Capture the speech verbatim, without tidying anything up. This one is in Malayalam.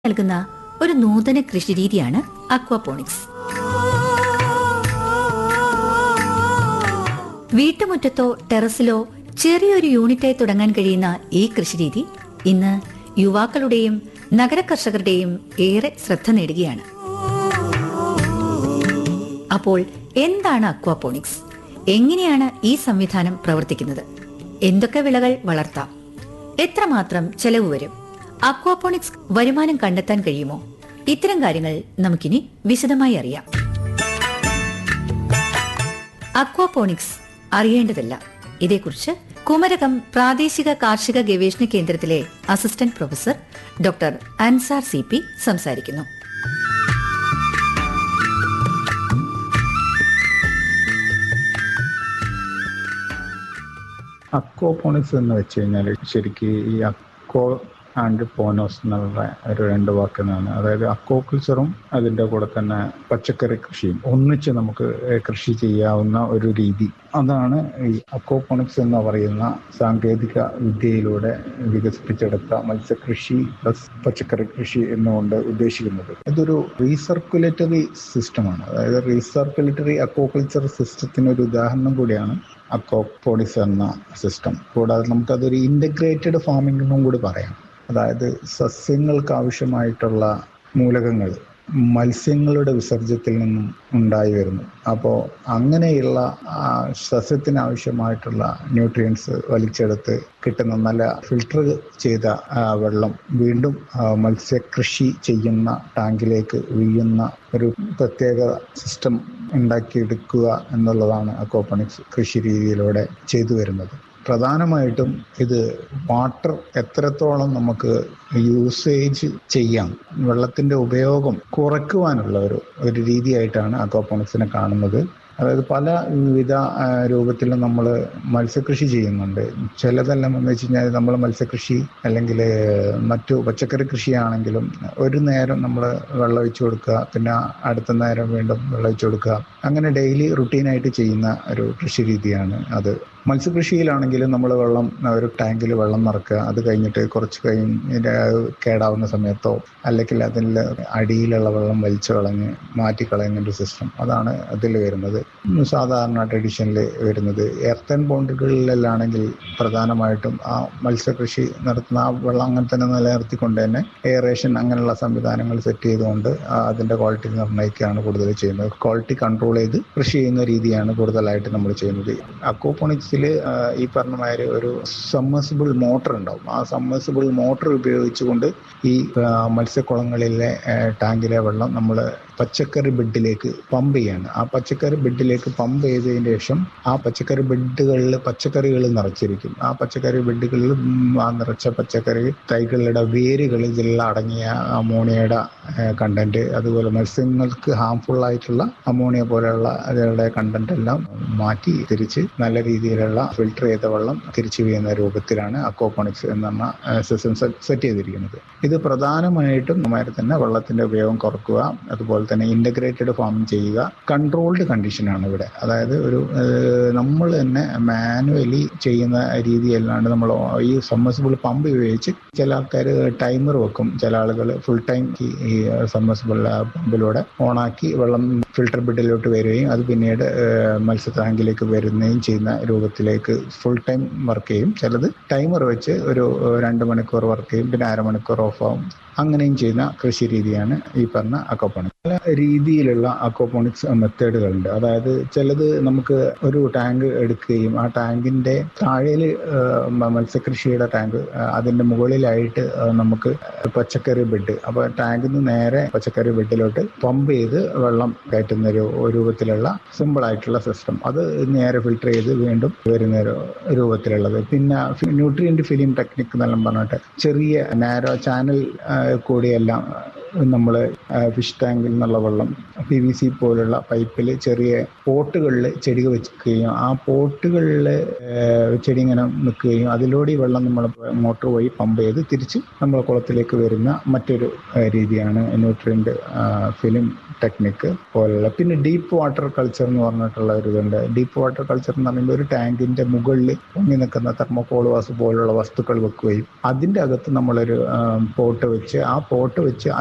നൽകുന്ന ഒരു നൂതന കൃഷിരീതിയാണ് അക്വാപോണിക്സ്. വീട്ടുമുറ്റത്തോ ടെറസിലോ ചെറിയൊരു യൂണിറ്റായി തുടങ്ങാൻ കഴിയുന്ന ഈ കൃഷിരീതി ഇന്ന് യുവാക്കളുടെയും നഗര കർഷകരുടെയും ഏറെ ശ്രദ്ധ നേടുകയാണ്. അപ്പോൾ എന്താണ് അക്വാപോണിക്സ്? എങ്ങനെയാണ് ഈ സംവിധാനം പ്രവർത്തിക്കുന്നത്? എന്തൊക്കെ വിളകൾ വളർത്താം? എത്രമാത്രം ചെലവ് വരും? അക്വാപോണിക്സ് വരുമാനം കണ്ടെത്താൻ കഴിയുമോ? ഇത്തരം കാര്യങ്ങൾ നമുക്കിനി വിശദമായി അറിയാം. അക്വാപോണിക്സ് അറിയേണ്ടതല്ല. ഇതേക്കുറിച്ച് കുമരകം പ്രാദേശിക കാർഷിക ഗവേഷണ കേന്ദ്രത്തിലെ assistant professor doctor Ansar C P സംസാരിക്കുന്നു. അക്വാപോണിക്സ് എന്ന് വെച്ച് കഴിഞ്ഞാൽ ശരിക്കും ഈ അക്വോ ആൻഡ് പോനോസ് എന്നുള്ള ഒരു രണ്ട് വാക്കുകളാണ്. അതായത് അക്വാകൾച്ചറും അതിൻ്റെ കൂടെ തന്നെ പച്ചക്കറി കൃഷിയും ഒന്നിച്ച് നമുക്ക് കൃഷി ചെയ്യാവുന്ന ഒരു രീതി. അതാണ് ഈ അക്വാപോണിക്സ് എന്ന് പറയുന്ന സാങ്കേതിക വിദ്യയിലൂടെ വികസിപ്പിച്ചെടുത്ത മത്സ്യകൃഷി പ്ലസ് പച്ചക്കറി കൃഷി എന്നുകൊണ്ട് ഉദ്ദേശിക്കുന്നത്. ഇതൊരു റീസർക്കുലേറ്ററി സിസ്റ്റമാണ്. അതായത് റീസർക്കുലേറ്ററി അക്വാകൾച്ചർ സിസ്റ്റത്തിന് ഒരു ഉദാഹരണം കൂടിയാണ് അക്വാപോണിക്സ് എന്ന സിസ്റ്റം. കൂടാതെ നമുക്കതൊരു ഇൻ്റഗ്രേറ്റഡ് ഫാമിംഗ് എന്നും കൂടി പറയാം. അതായത് സസ്യങ്ങൾക്ക് ആവശ്യമായിട്ടുള്ള മൂലകങ്ങൾ മത്സ്യങ്ങളുടെ വിസർജ്യത്തിൽ നിന്നും ഉണ്ടായി വരുന്നു. അപ്പോൾ അങ്ങനെയുള്ള സസ്യത്തിന് ആവശ്യമായിട്ടുള്ള ന്യൂട്രിയൻസ് വലിച്ചെടുത്ത് കിട്ടുന്ന നല്ല ഫിൽട്ടർ ചെയ്ത വെള്ളം വീണ്ടും മത്സ്യകൃഷി ചെയ്യുന്ന ടാങ്കിലേക്ക് വീഴുന്ന ഒരു പ്രത്യേക സിസ്റ്റം ഉണ്ടാക്കിയെടുക്കുക എന്നുള്ളതാണ് അക്വാപോണിക്സ് കൃഷി രീതിയിലൂടെ ചെയ്തു വരുന്നത്. പ്രധാനമായിട്ടും ഇത് വാട്ടർ എത്രത്തോളം നമുക്ക് യൂസേജ് ചെയ്യാം, വെള്ളത്തിൻ്റെ ഉപയോഗം കുറയ്ക്കുവാനുള്ള ഒരു ഒരു രീതിയായിട്ടാണ് അക്വാപോണിക്സിനെ കാണുന്നത്. അതായത് പല വിവിധ രൂപത്തിലും നമ്മൾ മത്സ്യകൃഷി ചെയ്യുന്നുണ്ട്. ചിലതെല്ലാം എന്ന് വെച്ച് കഴിഞ്ഞാൽ നമ്മൾ മത്സ്യകൃഷി അല്ലെങ്കിൽ മറ്റു പച്ചക്കറി കൃഷിയാണെങ്കിലും ഒരു നേരം നമ്മൾ വെള്ളം ഒഴിച്ചു കൊടുക്കുക, പിന്നെ അടുത്ത നേരം വീണ്ടും വെള്ളം ഒഴിച്ചു കൊടുക്കുക, അങ്ങനെ ഡെയിലി റുട്ടീനായിട്ട് ചെയ്യുന്ന ഒരു കൃഷി രീതിയാണ് അത്. മത്സ്യകൃഷിയിലാണെങ്കിലും നമ്മൾ വെള്ളം ഒരു ടാങ്കിൽ വെള്ളം നിറക്കുക, അത് കഴിഞ്ഞിട്ട് കുറച്ച് കഴിഞ്ഞ് കേടാവുന്ന സമയത്തോ അല്ലെങ്കിൽ അതിൽ അടിയിലുള്ള വെള്ളം വലിച്ചു കളഞ്ഞ് മാറ്റിക്കളയുന്ന ഒരു സിസ്റ്റം, അതാണ് അതിൽ വരുന്നത്. സാധാരണ ട്രഡീഷനിൽ വരുന്നത് എർത്തൻ ബോണ്ടുകളിലാണെങ്കിൽ പ്രധാനമായിട്ടും ആ മത്സ്യകൃഷി നടത്തുന്ന ആ വെള്ളം അങ്ങനെ തന്നെ നിലനിർത്തിക്കൊണ്ട് തന്നെ എയറേഷൻ അങ്ങനെയുള്ള സംവിധാനങ്ങൾ സെറ്റ് ചെയ്തുകൊണ്ട് അതിൻ്റെ ക്വാളിറ്റി നിർണ്ണയിക്കുകയാണ് കൂടുതൽ ചെയ്യുന്നത്. ക്വാളിറ്റി കൺട്രോൾ ചെയ്ത് കൃഷി ചെയ്യുന്ന രീതിയാണ് കൂടുതലായിട്ട് നമ്മൾ ചെയ്യുന്നത്. അക്വാപോണിക്സ് ഈ പറഞ്ഞ മാതിരി ഒരു സബ്മേഴ്സിബിൾ മോട്ടർ ഉണ്ടാവും. ആ സബ്മേഴ്സിബിൾ മോട്ടർ ഉപയോഗിച്ചുകൊണ്ട് ഈ മത്സ്യക്കുളങ്ങളിലെ ടാങ്കിലെ വെള്ളം നമ്മൾ പച്ചക്കറി ബെഡിലേക്ക് പമ്പ് ചെയ്യാണ്. ആ പച്ചക്കറി ബെഡിലേക്ക് പമ്പ് ചെയ്തതിന് ശേഷം ആ പച്ചക്കറി ബെഡുകളിൽ പച്ചക്കറികൾ നിറച്ചിരിക്കും. ആ പച്ചക്കറി ബെഡുകളിൽ ആ നിറച്ച പച്ചക്കറി തൈകളുടെ വേരുകളിൽ ഇതിലെല്ലാം അടങ്ങിയ അമോണിയയുടെ കണ്ടന്റ്, അതുപോലെ മത്സ്യങ്ങൾക്ക് ഹാംഫുൾ ആയിട്ടുള്ള അമോണിയ പോലെയുള്ള അതിലുള്ള കണ്ടന്റ് എല്ലാം മാറ്റി തിരിച്ച് നല്ല രീതിയിലുള്ള ഫിൽട്ടർ ചെയ്ത വെള്ളം തിരിച്ചു വീഴുന്ന രൂപത്തിലാണ് അക്വാപോണിക്സ് എന്ന് പറഞ്ഞ സിസ്റ്റം സെറ്റ് ചെയ്തിരിക്കുന്നത്. ഇത് പ്രധാനമായിട്ടും നമ്മാരെ തന്നെ വെള്ളത്തിന്റെ ഉപയോഗം കുറക്കുക, അതുപോലെ തന്നെ ഇന്റഗ്രേറ്റഡ് ഫാമിംഗ് ചെയ്യുക. കൺട്രോൾഡ് കണ്ടീഷനാണ് ഇവിടെ. അതായത് ഒരു നമ്മൾ തന്നെ മാനുവലി ചെയ്യുന്ന രീതിയല്ലാണ്ട് നമ്മൾ ഈ സബ്മേഴ്സിബിൾ പമ്പ് ഉപയോഗിച്ച് ചില ആൾക്കാർ ടൈമർ വെക്കും, ചില ആളുകൾ ഫുൾ ടൈം ഈ സബ്മേഴ്സിബിൾ പമ്പിലൂടെ ഓണാക്കി വെള്ളം ഫിൽട്ടർ ബെഡിലോട്ട് വരികയും അത് പിന്നീട് മത്സ്യ ടാങ്കിലേക്ക് വരുന്നതും ചെയ്യുന്ന രൂപത്തിലേക്ക് ഫുൾ ടൈം വർക്ക് ചെയ്യും. ചിലത് ടൈമർ വെച്ച് ഒരു രണ്ട് മണിക്കൂർ വർക്ക് ചെയ്യും, പിന്നെ അരമണിക്കൂർ ഓഫ് ആവും. അങ്ങനെയും ചെയ്യുന്ന കൃഷി രീതിയാണ് ഈ പറഞ്ഞ അക്വാപോണിക്സ്. പല രീതിയിലുള്ള അക്വാപോണിക്സ് മെത്തേഡുകളുണ്ട്. അതായത് ചിലത് നമുക്ക് ഒരു ടാങ്ക് എടുക്കുകയും ആ ടാങ്കിന്റെ താഴേൽ മത്സ്യകൃഷിയുടെ ടാങ്ക്, അതിന്റെ മുകളിലായിട്ട് നമുക്ക് പച്ചക്കറി ബെഡ്, അപ്പോൾ ടാങ്കിൽ നിന്ന് നേരെ പച്ചക്കറി ബെഡിലോട്ട് പമ്പ് ചെയ്ത് വെള്ളം കയറ്റുന്ന ഒരു രൂപത്തിലുള്ള സിമ്പിൾ ആയിട്ടുള്ള സിസ്റ്റം. അത് നേരെ ഫിൽട്ടർ ചെയ്ത് വീണ്ടും വരുന്ന രൂപത്തിലുള്ളത്. പിന്നെ ന്യൂട്രിയന്റ് ഫിലിം ടെക്നിക് എന്നെല്ലാം പറഞ്ഞിട്ട് ചെറിയ നാരോ ചാനൽ കൂടിയെല്ലാം നമ്മൾ ഫിഷ് ടാങ്കിൽ നിന്നുള്ള വെള്ളം പി വി സി പോലുള്ള പൈപ്പിൽ ചെറിയ പോട്ടുകളിൽ ചെടി വെക്കുകയും ആ പോട്ടുകളിൽ ചെടി ഇങ്ങനെ നിൽക്കുകയും അതിലൂടെ ഈ വെള്ളം നമ്മൾ മോട്ടോർ വഴി പമ്പ് ചെയ്ത് തിരിച്ച് നമ്മൾ കുളത്തിലേക്ക് വരുന്ന മറ്റൊരു രീതിയാണ് ന്യൂട്രിയൻ്റ് ഫിലിം ടെക്നിക്ക് പോലുള്ള. പിന്നെ ഡീപ്പ് വാട്ടർ കൾച്ചർ എന്ന് പറഞ്ഞിട്ടുള്ള ഒരു ഇതുണ്ട്. ഡീപ്പ് വാട്ടർ കൾച്ചർ എന്ന് പറയുമ്പോൾ ഒരു ടാങ്കിന്റെ മുകളിൽ പൊങ്ങി നിൽക്കുന്ന തെർമോകോൾ വാസ് പോലുള്ള വസ്തുക്കൾ വെക്കുകയും അതിൻ്റെ അകത്ത് നമ്മളൊരു പോട്ട് വെച്ച് ആ പോട്ട് വെച്ച്